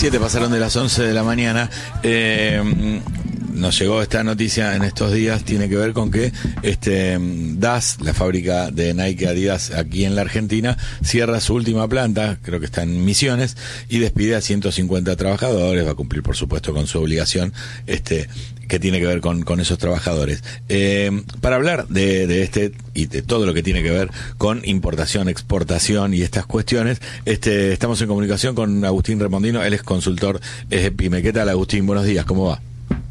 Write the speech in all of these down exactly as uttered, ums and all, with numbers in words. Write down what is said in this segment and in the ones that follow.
Siete pasaron de las once de la mañana. Eh, nos llegó esta noticia en estos días, tiene que ver con que este D A S, la fábrica de Nike Adidas aquí en la Argentina, cierra su última planta, creo que está en Misiones, y despide a ciento cincuenta trabajadores. Va a cumplir, por supuesto, con su obligación este que tiene que ver con, con esos trabajadores. Eh, para hablar de, de este y de todo lo que tiene que ver con importación, exportación y estas cuestiones, este estamos en comunicación con Agustín Remondino, él es consultor eh, PYME. ¿Qué tal, Agustín? Buenos días, ¿cómo va?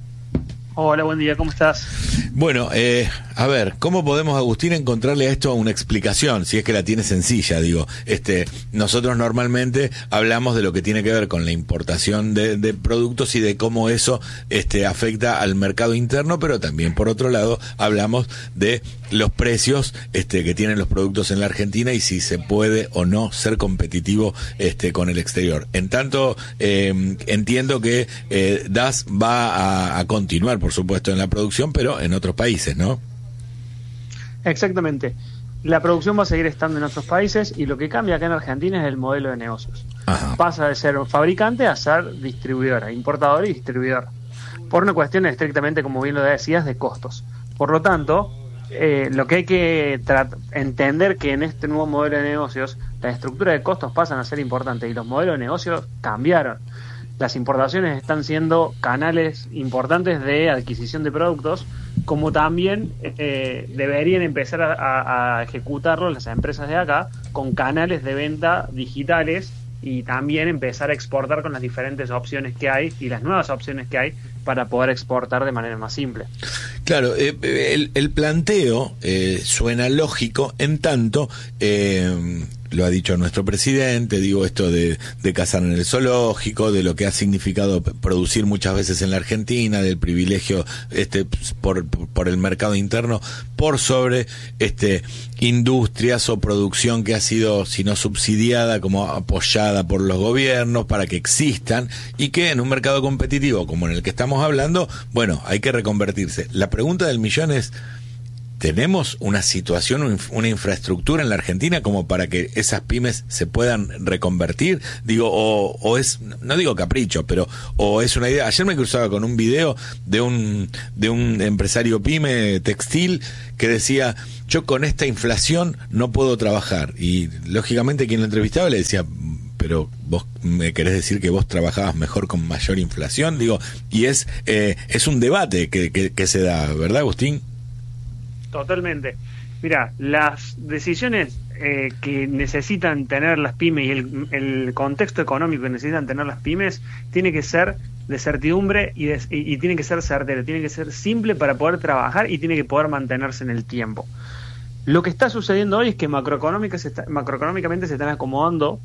Hola, buen día, ¿cómo estás? Bueno, eh, a ver, ¿cómo podemos, Agustín, encontrarle a esto una explicación? Si es que la tiene sencilla, digo. este Nosotros normalmente hablamos de lo que tiene que ver con la importación de, de productos y de cómo eso este, afecta al mercado interno, pero también, por otro lado, hablamos de los precios este, que tienen los productos en la Argentina y si se puede o no ser competitivo este, con el exterior. En tanto, eh, entiendo que eh, D A S va a, a continuar, por supuesto, en la producción, pero en otros países, ¿no? Exactamente. La producción va a seguir estando en otros países y lo que cambia acá en Argentina es el modelo de negocios. Ajá. Pasa de ser fabricante a ser distribuidora, importador y distribuidor, por una cuestión estrictamente, como bien lo decías, de costos. Por lo tanto, eh, lo que hay que entender que en este nuevo modelo de negocios, la estructura de costos pasan a ser importantes y los modelos de negocios cambiaron. Las importaciones están siendo canales importantes de adquisición de productos, como también eh, deberían empezar a, a, a ejecutarlo las empresas de acá con canales de venta digitales y también empezar a exportar con las diferentes opciones que hay y las nuevas opciones que hay para poder exportar de manera más simple. Claro, eh, el, el planteo eh, suena lógico, en tanto eh, lo ha dicho nuestro presidente, digo esto de, de cazar en el zoológico, de lo que ha significado producir muchas veces en la Argentina, del privilegio este por, por el mercado interno, por sobre este industrias o producción que ha sido, si no subsidiada, como apoyada por los gobiernos para que existan, y que en un mercado competitivo como en el que estamos hablando, bueno, hay que reconvertirse. La pregunta del millón es: ¿tenemos una situación, una infraestructura en la Argentina como para que esas pymes se puedan reconvertir? Digo, o, o es, no digo capricho, pero o es una idea. Ayer me cruzaba con un video de un de un empresario pyme textil que decía: yo con esta inflación no puedo trabajar. Y lógicamente quien lo entrevistaba le decía: pero vos me querés decir que vos trabajabas mejor con mayor inflación. Digo, y es eh, es un debate que, que, que se da, ¿verdad, Agustín? Totalmente. Mira, las decisiones eh, que necesitan tener las pymes y el, el contexto económico que necesitan tener las pymes tiene que ser de certidumbre y, de, y, y tiene que ser certero, tiene que ser simple para poder trabajar y tiene que poder mantenerse en el tiempo. Lo que está sucediendo hoy es que macroeconómica se está, macroeconómicamente se están acomodando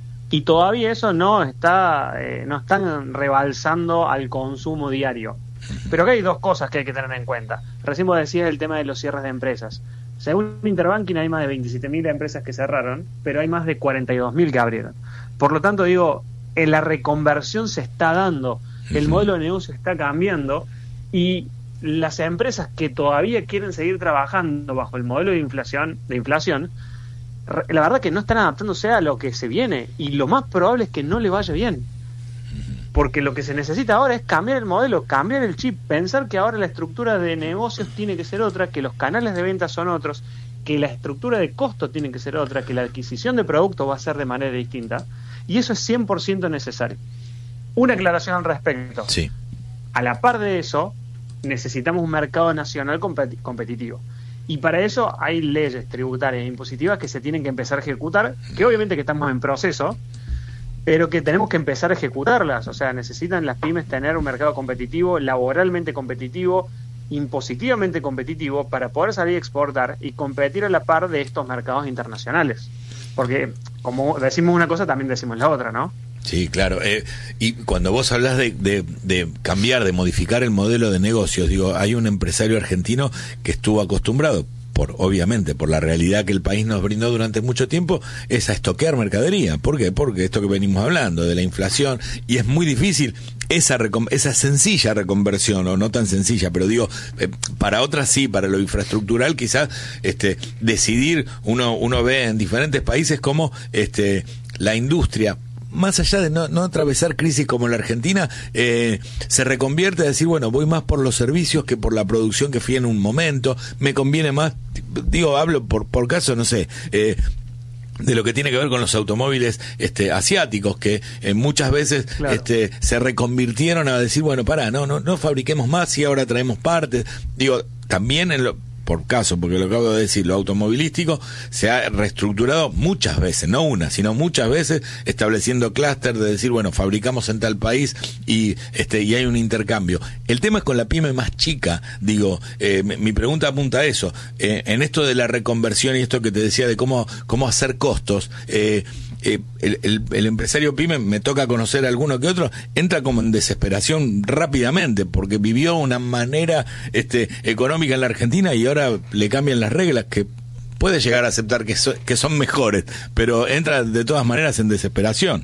y todavía eso no está eh, no están rebalsando al consumo diario. Pero acá hay dos cosas que hay que tener en cuenta. Recién vos decías el tema de los cierres de empresas. Según Interbanking hay más de veintisiete mil empresas que cerraron, pero hay más de cuarenta y dos mil que abrieron. Por lo tanto, digo, en la reconversión se está dando, el modelo de negocio está cambiando y las empresas que todavía quieren seguir trabajando bajo el modelo de inflación, de inflación, la verdad que no están adaptándose a lo que se viene y lo más probable es que no le vaya bien. Porque lo que se necesita ahora es cambiar el modelo, cambiar el chip, pensar que ahora la estructura de negocios tiene que ser otra, que los canales de venta son otros, que la estructura de costo tiene que ser otra, que la adquisición de productos va a ser de manera distinta, y eso es cien por ciento necesario. Una aclaración al respecto. Sí. A la par de eso, necesitamos un mercado nacional competi- competitivo. Y para eso hay leyes tributarias e impositivas que se tienen que empezar a ejecutar, que obviamente que estamos en proceso, pero que tenemos que empezar a ejecutarlas. O sea, necesitan las pymes tener un mercado competitivo, laboralmente competitivo, impositivamente competitivo, para poder salir a exportar y competir a la par de estos mercados internacionales. Porque, como decimos una cosa, también decimos la otra, ¿no? Sí, claro. Eh, y cuando vos hablas de, de, de cambiar, de modificar el modelo de negocios, digo, hay un empresario argentino que estuvo acostumbrado, por obviamente por la realidad que el país nos brindó durante mucho tiempo, es a estoquear mercadería. ¿Por qué? Porque esto que venimos hablando de la inflación, y es muy difícil esa recon- esa sencilla reconversión, o no tan sencilla, pero digo, eh, para otras sí, para lo infraestructural quizás este decidir, uno uno ve en diferentes países cómo este la industria más allá de no, no atravesar crisis como la Argentina, eh, se reconvierte a decir, bueno, voy más por los servicios que por la producción que fui en un momento, me conviene más, digo, hablo por, por caso, no sé, eh, de lo que tiene que ver con los automóviles este asiáticos que eh, muchas veces claro. este se reconvirtieron a decir, bueno, pará, no, no, no fabriquemos más y ahora traemos partes. Digo, también en lo, por caso, porque lo acabo de decir, lo automovilístico se ha reestructurado muchas veces, no una, sino muchas veces, estableciendo clúster de decir, bueno, fabricamos en tal país y este y hay un intercambio. El tema es con la pyme más chica, digo, eh, mi, mi pregunta apunta a eso, eh, en esto de la reconversión y esto que te decía de cómo, cómo hacer costos, eh, Eh, el, el, el empresario pyme, me toca conocer a alguno que otro, entra como en desesperación rápidamente porque vivió una manera este económica en la Argentina y ahora le cambian las reglas, que puede llegar a aceptar que, so, que son mejores, pero entra de todas maneras en desesperación.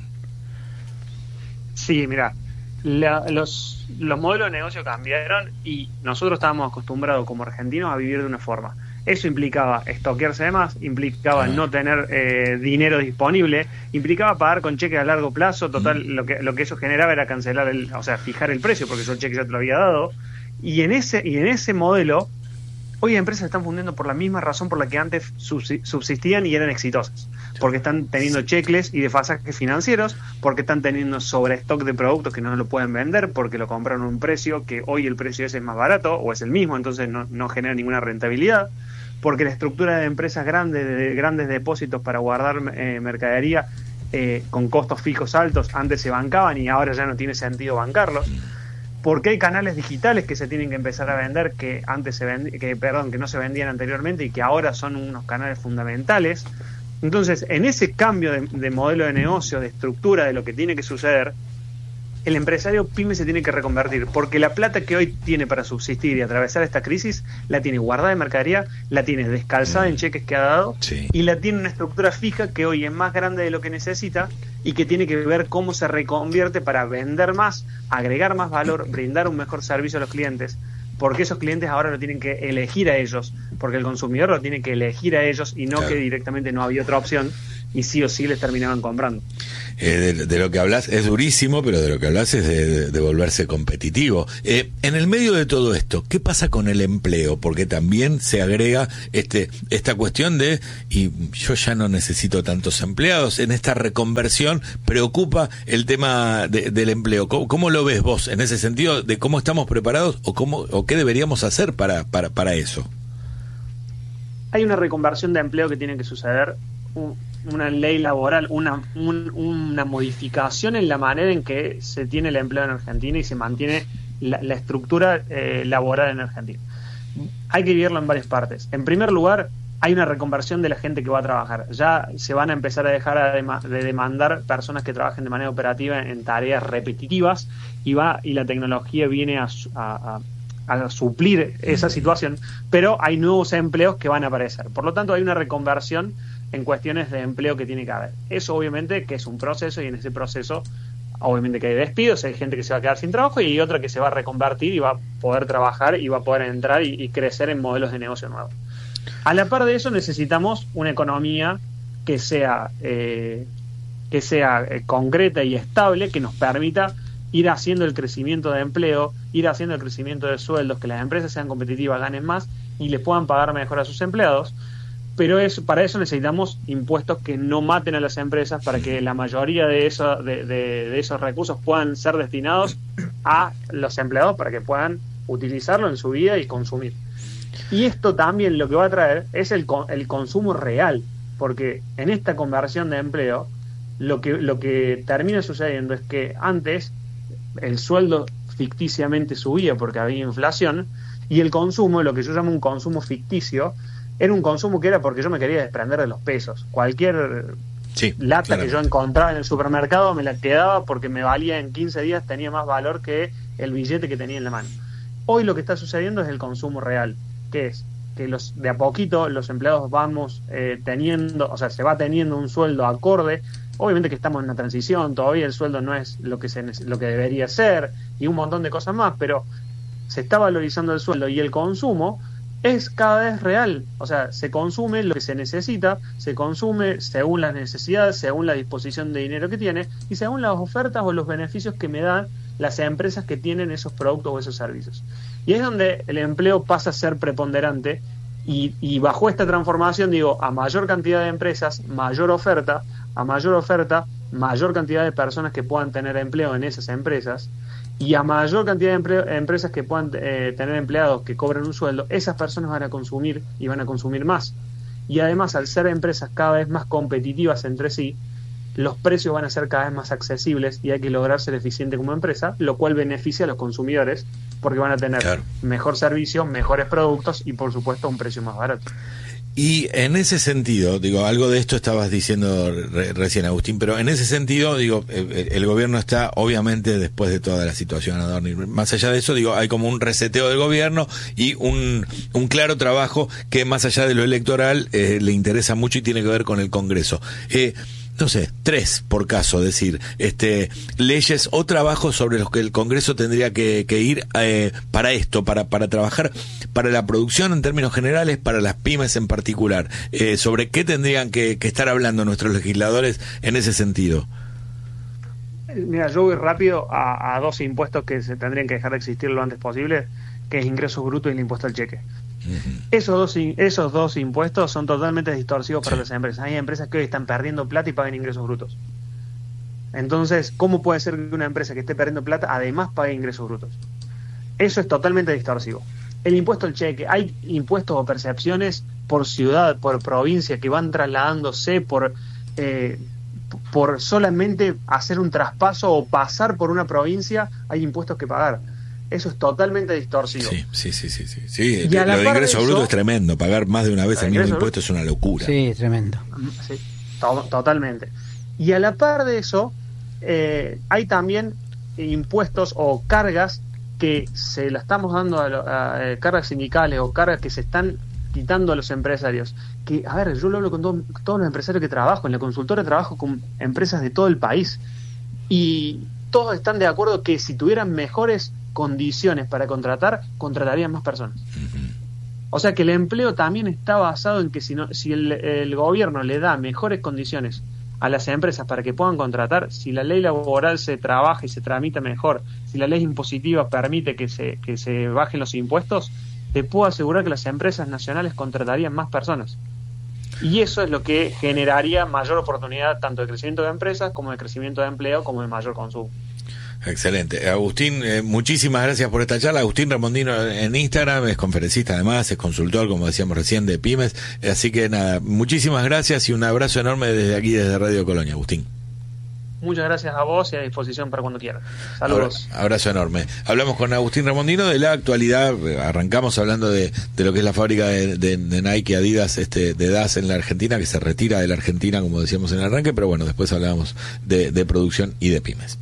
Sí, mira, la, los, los modelos de negocio cambiaron y nosotros estábamos acostumbrados como argentinos a vivir de una forma. Eso implicaba estoquearse de más, implicaba ah. no tener eh, dinero disponible, implicaba pagar con cheques a largo plazo, total, mm. lo que lo que eso generaba era cancelar, el, o sea, fijar el precio, porque yo el cheque ya te lo había dado, y en ese y en ese modelo, hoy empresas están fundiendo por la misma razón por la que antes subsistían y eran exitosas, porque están teniendo checklists y desfasajes financieros, porque están teniendo sobrestock de productos que no lo pueden vender, porque lo compraron a un precio que hoy el precio ese es más barato, o es el mismo, entonces no, no genera ninguna rentabilidad, porque la estructura de empresas grandes, de grandes depósitos para guardar eh, mercadería eh, con costos fijos altos, antes se bancaban y ahora ya no tiene sentido bancarlos, porque hay canales digitales que se tienen que empezar a vender que antes se vendi- que perdón que no se vendían anteriormente y que ahora son unos canales fundamentales. Entonces, en ese cambio de, de modelo de negocio, de estructura, de lo que tiene que suceder, el empresario pyme se tiene que reconvertir, porque la plata que hoy tiene para subsistir y atravesar esta crisis, la tiene guardada en mercadería, la tiene descalzada mm. en cheques que ha dado, sí. y la tiene una estructura fija que hoy es más grande de lo que necesita y que tiene que ver cómo se reconvierte para vender más, agregar más valor, brindar un mejor servicio a los clientes, porque esos clientes ahora lo tienen que elegir a ellos, porque el consumidor lo tiene que elegir a ellos y no claro. que directamente no había otra opción y sí o sí les terminaban comprando. Eh, de, de lo que hablas es durísimo, pero de lo que hablas es de, de, de volverse competitivo. Eh, en el medio de todo esto, ¿qué pasa con el empleo? Porque también se agrega este esta cuestión de, y yo ya no necesito tantos empleados, en esta reconversión preocupa el tema de, del empleo. ¿Cómo, ¿Cómo lo ves vos en ese sentido de cómo estamos preparados o cómo o qué deberíamos hacer para, para, para eso? Hay una reconversión de empleo que tiene que suceder, una ley laboral, una, un, una modificación en la manera en que se tiene el empleo en Argentina y se mantiene la, la estructura eh, laboral en Argentina. Hay que dividirlo en varias partes. En primer lugar, hay una reconversión de la gente que va a trabajar. Ya se van a empezar a dejar a dem- de demandar personas que trabajen de manera operativa en, en tareas repetitivas y va y la tecnología viene a, a, a, a suplir esa situación, pero hay nuevos empleos que van a aparecer. Por lo tanto, hay una reconversión en cuestiones de empleo que tiene que haber. Eso obviamente que es un proceso y en ese proceso obviamente que hay despidos, hay gente que se va a quedar sin trabajo y otra que se va a reconvertir y va a poder trabajar y va a poder entrar y, y crecer en modelos de negocio nuevos. A la par de eso necesitamos una economía que sea eh, que sea eh, concreta y estable, que nos permita ir haciendo el crecimiento de empleo, ir haciendo el crecimiento de sueldos, que las empresas sean competitivas, ganen más y les puedan pagar mejor a sus empleados. Pero es, para eso necesitamos impuestos que no maten a las empresas, para que la mayoría de, eso, de, de, de esos recursos puedan ser destinados a los empleados para que puedan utilizarlo en su vida y consumir. Y esto también lo que va a traer es el, el consumo real, porque en esta conversión de empleo lo que, lo que termina sucediendo es que antes el sueldo ficticiamente subía porque había inflación y el consumo, lo que yo llamo un consumo ficticio, era un consumo que era porque yo me quería desprender de los pesos. Cualquier sí, lata claro. que yo encontraba en el supermercado me la quedaba porque me valía en quince días, tenía más valor que el billete que tenía en la mano. Hoy lo que está sucediendo es el consumo real, que es que los de a poquito los empleados vamos eh, teniendo, o sea, se va teniendo un sueldo acorde. Obviamente que estamos en una transición, todavía el sueldo no es lo que se lo que debería ser y un montón de cosas más, pero se está valorizando el sueldo y el consumo es cada vez real. O sea, se consume lo que se necesita, se consume según las necesidades, según la disposición de dinero que tiene y según las ofertas o los beneficios que me dan las empresas que tienen esos productos o esos servicios. Y es donde el empleo pasa a ser preponderante y, y bajo esta transformación, digo, a mayor cantidad de empresas, mayor oferta, a mayor oferta, mayor cantidad de personas que puedan tener empleo en esas empresas, y a mayor cantidad de empleo, empresas que puedan eh, tener empleados que cobren un sueldo, esas personas van a consumir y van a consumir más. Y además, al ser empresas cada vez más competitivas entre sí, los precios van a ser cada vez más accesibles y hay que lograr ser eficiente como empresa, lo cual beneficia a los consumidores porque van a tener claro. mejor servicio, mejores productos y por supuesto un precio más barato. Y en ese sentido, digo, algo de esto estabas diciendo re, recién, Agustín, pero en ese sentido, digo, el, el gobierno está, obviamente, después de toda la situación, Adorni, más allá de eso, digo, hay como un reseteo del gobierno y un, un claro trabajo que, más allá de lo electoral, eh, le interesa mucho y tiene que ver con el Congreso. Eh, no sé, tres por caso, decir, este, leyes o trabajos sobre los que el Congreso tendría que, que ir eh, para esto, para, para trabajar para la producción en términos generales, para las pymes en particular. Eh, ¿Sobre qué tendrían que, que estar hablando nuestros legisladores en ese sentido? Mira, yo voy rápido a, a dos impuestos que se tendrían que dejar de existir lo antes posible, que es ingresos brutos y el impuesto al cheque. Uh-huh. Esos dos esos dos impuestos son totalmente distorsivos para sí. las empresas. Hay empresas que hoy están perdiendo plata y pagan ingresos brutos. Entonces, ¿cómo puede ser que una empresa que esté perdiendo plata además pague ingresos brutos? Eso es totalmente distorsivo. El impuesto al cheque, hay impuestos o percepciones por ciudad, por provincia, que van trasladándose por eh, por solamente hacer un traspaso o pasar por una provincia, hay impuestos que pagar. Eso es totalmente distorsivo. Sí, sí, sí, sí, sí. sí lo de ingreso bruto es tremendo. Pagar más de una vez el mismo impuesto es una locura. Sí, tremendo. Sí, to- totalmente. Y a la par de eso, eh, hay también impuestos o cargas que se la estamos dando a, lo, a, a cargas sindicales o cargas que se están quitando a los empresarios. Que, a ver, yo lo hablo con todo, todos los empresarios que trabajo. En la consultora trabajo con empresas de todo el país. Y todos están de acuerdo que si tuvieran mejores condiciones para contratar, contratarían más personas. Uh-huh. O sea que el empleo también está basado en que si, no, si el, el gobierno le da mejores condiciones a las empresas para que puedan contratar, si la ley laboral se trabaja y se tramita mejor, si la ley impositiva permite que se, que se bajen los impuestos, te puedo asegurar que las empresas nacionales contratarían más personas. Y eso es lo que generaría mayor oportunidad tanto de crecimiento de empresas como de crecimiento de empleo como de mayor consumo. Excelente. Agustín, eh, muchísimas gracias por esta charla. Agustín Remondino en Instagram, es conferencista además, es consultor, como decíamos recién, de pymes. Así que nada, muchísimas gracias y un abrazo enorme desde aquí, desde Radio Colonia, Agustín. Muchas gracias a vos y a disposición para cuando quieras. Saludos. Abrazo enorme. Hablamos con Agustín Remondino de la actualidad. Arrancamos hablando de, de lo que es la fábrica de, de, de Nike, Adidas, este, de D A S en la Argentina, que se retira de la Argentina, como decíamos en el arranque, pero bueno, después hablábamos de, de producción y de pymes.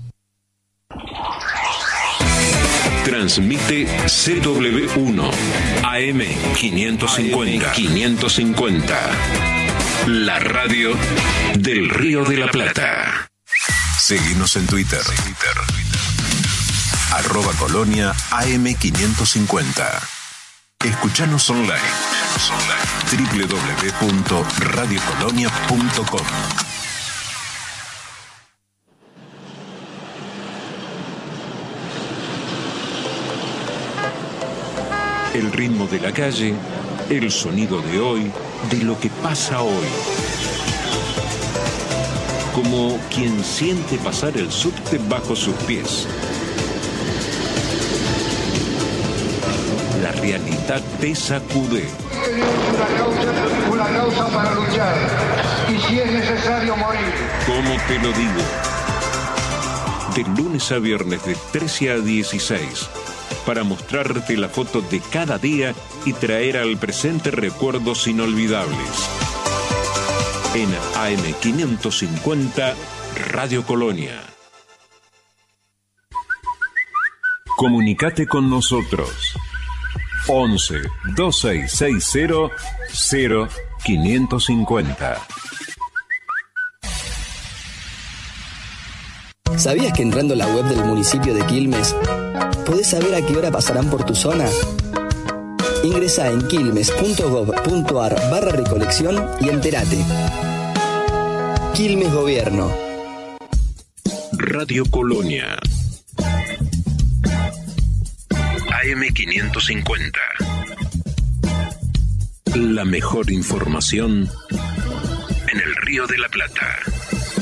Transmite C W uno A M quinientos cincuenta. quinientos cincuenta. La radio del Río de la Plata. Seguinos en Twitter. Arroba Colonia A M quinientos cincuenta. Escuchanos online. doble u doble u doble u punto radio colonia punto com. El ritmo de la calle, el sonido de hoy, de lo que pasa hoy. Como quien siente pasar el subte bajo sus pies. La realidad te sacude. Una causa, una causa para luchar. Y si es necesario morir. ¿Cómo te lo digo? De lunes a viernes de trece a dieciséis. Para mostrarte la foto de cada día y traer al presente recuerdos inolvidables. En A M quinientos cincuenta, Radio Colonia. Comunicate con nosotros. once, dos seis seis cero, cero quinientos cincuenta. ¿Sabías que entrando a la web del municipio de Quilmes podés saber a qué hora pasarán por tu zona? Ingresá en quilmes.gov.ar barra recolección y entérate. Quilmes Gobierno. Radio Colonia. A M quinientos cincuenta. La mejor información en el Río de la Plata.